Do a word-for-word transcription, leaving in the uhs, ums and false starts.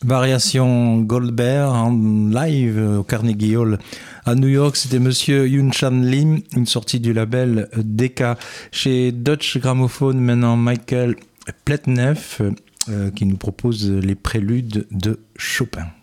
Variation Goldberg en live au Carnegie Hall à New York. C'était Monsieur Yunchan Lim, une sortie du label Decca. Chez Dutch Gramophone, maintenant Michael Pletnev euh, qui nous propose les préludes de Chopin.